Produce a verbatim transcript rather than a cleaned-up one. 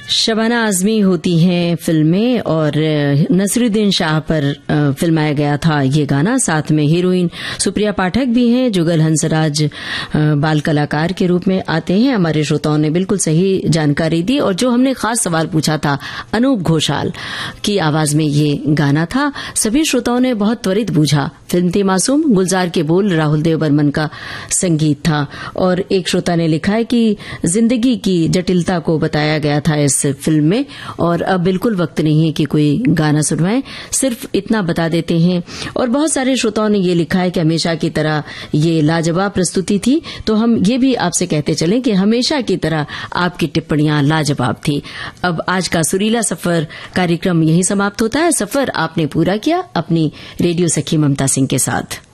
शबाना आजमी होती हैं फिल्में और नसीरुद्दीन शाह पर फिल्माया गया था ये गाना। साथ में हीरोइन सुप्रिया पाठक भी हैं। जुगल हंसराज बाल कलाकार के रूप में आते हैं। हमारे श्रोताओं ने बिल्कुल सही जानकारी दी और जो हमने खास सवाल पूछा था अनूप घोषाल की आवाज में ये गाना था, सभी श्रोताओं ने बहुत त्वरित बूझा। फिल्म थी मासूम, गुलजार के बोल राहुल देव बर्मन का संगीत था। और एक श्रोता ने लिखा है कि जिंदगी की जटिलता को बताया गया था इस फिल्म में। और अब बिल्कुल वक्त नहीं है कि कोई गाना सुनवाएं, सिर्फ इतना बता देते हैं। और बहुत सारे श्रोताओं ने ये लिखा है कि हमेशा की तरह ये लाजवाब प्रस्तुति थी, तो हम ये भी आपसे कहते चलें कि हमेशा की तरह आपकी टिप्पणियां लाजवाब थी। अब आज का सुरीला सफर कार्यक्रम यहीं समाप्त होता है। सफर आपने पूरा किया अपनी रेडियो सखी ममता सिंह के साथ।